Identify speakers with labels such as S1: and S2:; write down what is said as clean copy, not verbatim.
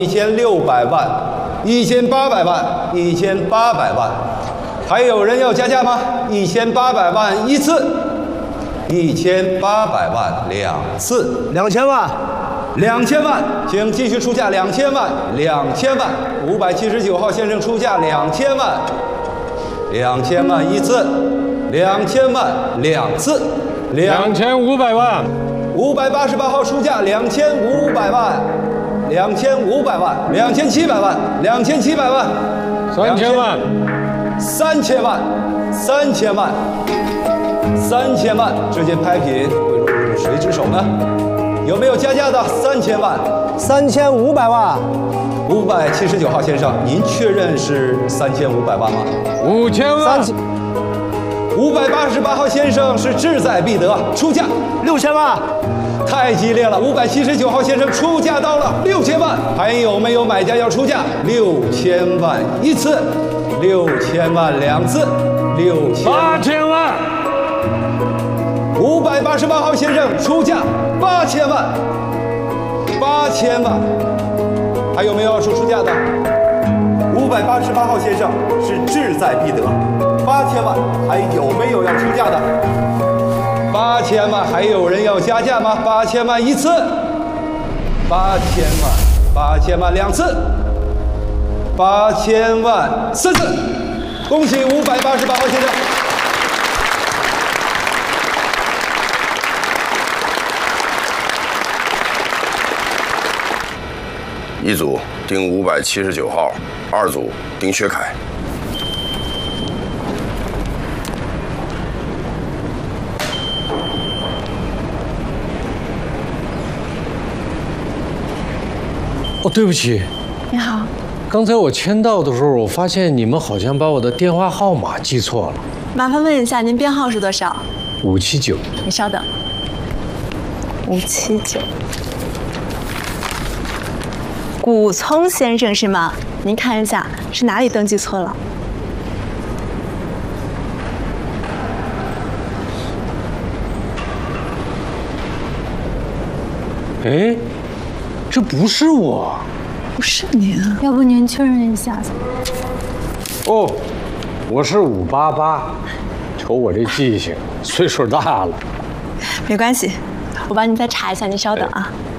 S1: 1600万、1800万、1800万，还有人要加价吗？1800万一次，1800万两次
S2: ，2000万
S1: ，2000万，请继续出价2000万，2000万，579号先生出价2000万，2000万一次，2000万两次
S3: ，2500万
S1: ，588号出价2500万。2500万，2700万，2700万
S3: ，3000万
S1: ，3000万，3000万，3000万，这件拍品会落入谁之手呢？有没有加价的？3000万
S2: ，3500万
S1: ，579号先生，您确认是3500万吗
S3: ？5000万
S1: ，588号先生是志在必得，出价
S2: 6000万。
S1: 太激烈了，579号先生出价到了6000万，还有没有买家要出价？6000万一次，6000万两次
S3: ，8000万。
S1: 588号先生出价8000万，8000万，还有没有要出价的？588号先生是志在必得，8000万，还有没有要出价的？8000万，还有人要加价吗？8000万一次，8000万两次，8000万3次，恭喜588号先生。
S4: 一组定579号，2组定薛凯。
S3: 哦，对不起，
S5: 你好。
S3: 刚才我签到的时候，我发现你们好像把我的电话号码记错了。
S5: 麻烦问一下，您编号是多少
S3: ？579。
S5: 你稍等。579。古聪先生是吗？您看一下是哪里登记错了。
S3: 哎。这不是我，
S5: 不是您，
S6: 要不您确认一下？
S3: 哦，我是588，瞅我这记性，岁数大了。
S5: 没关系，我帮您再查一下，您稍等啊。